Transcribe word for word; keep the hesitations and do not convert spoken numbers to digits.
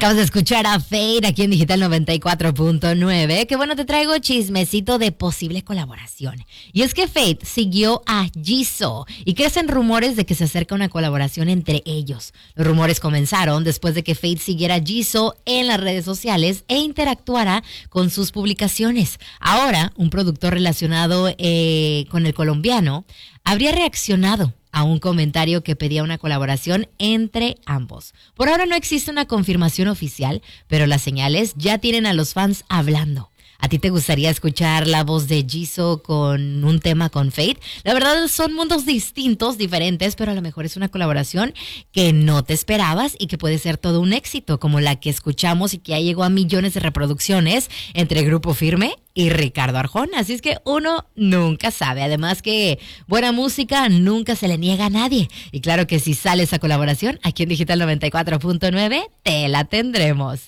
Acabas de escuchar a Fade aquí en Digital noventa y cuatro punto nueve. Qué bueno, te traigo chismecito de posible colaboración. Y es que Fade siguió a Jisoo y crecen rumores de que se acerca una colaboración entre ellos. Los rumores comenzaron después de que Fade siguiera a Jisoo en las redes sociales e interactuara con sus publicaciones. Ahora, un productor relacionado eh, con el colombiano habría reaccionado a un comentario que pedía una colaboración entre ambos. Por ahora no existe una confirmación oficial, pero las señales ya tienen a los fans hablando. ¿A ti te gustaría escuchar la voz de Jisoo con un tema con Fade? La verdad son mundos distintos, diferentes, pero a lo mejor es una colaboración que no te esperabas y que puede ser todo un éxito, como la que escuchamos y que ya llegó a millones de reproducciones entre Grupo Firme y Ricardo Arjona. Así es que uno nunca sabe. Además que buena música nunca se le niega a nadie. Y claro que si sale esa colaboración, aquí en Digital noventa y cuatro punto nueve te la tendremos.